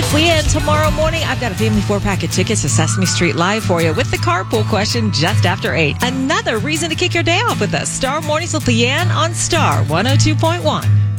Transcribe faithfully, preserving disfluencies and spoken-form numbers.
Leanne, tomorrow morning, I've got a family four-pack of tickets to Sesame Street Live for you with the carpool question just after eight. Another reason to kick your day off with us. Star Mornings with Leanne on Star one oh two point one.